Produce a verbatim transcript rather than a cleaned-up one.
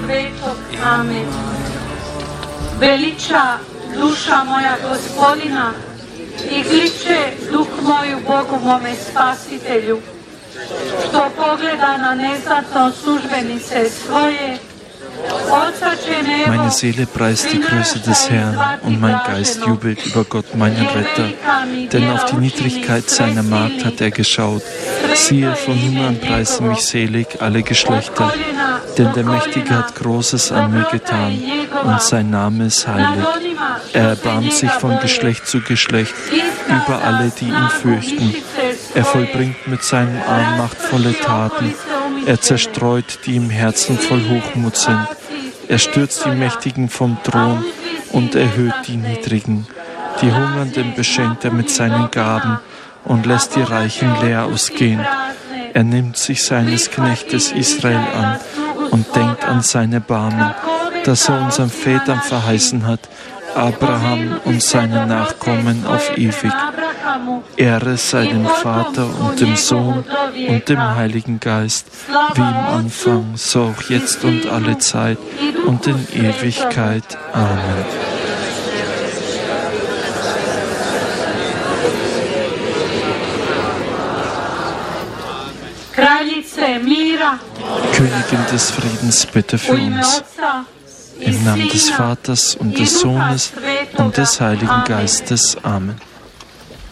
svetog. Amen. Veliča duša moja Gospodina i kliče duh moju Bogu mome Spasitelju, što pogleda na neznatno službenice svoje. Meine Seele preist die Größe des Herrn und mein Geist jubelt über Gott, meinen Retter. Denn auf die Niedrigkeit seiner Magd hat er geschaut. Siehe, von nun an preisen mich selig alle Geschlechter. Denn der Mächtige hat Großes an mir getan und sein Name ist heilig. Er erbarmt sich von Geschlecht zu Geschlecht über alle, die ihn fürchten. Er vollbringt mit seinem Arm machtvolle Taten. Er zerstreut, die im Herzen voll Hochmut sind. Er stürzt die Mächtigen vom Thron und erhöht die Niedrigen. Die Hungernden beschenkt er mit seinen Gaben und lässt die Reichen leer ausgehen. Er nimmt sich seines Knechtes Israel an und denkt an seine Barmen, dass er unseren Vätern verheißen hat, Abraham und seinen Nachkommen auf ewig. Ehre sei dem Vater und dem Sohn und dem Heiligen Geist, wie im Anfang, so auch jetzt und alle Zeit und in Ewigkeit. Amen. Königin des Friedens, bitte für uns. Im Namen des Vaters und des Sohnes und des Heiligen Geistes. Amen.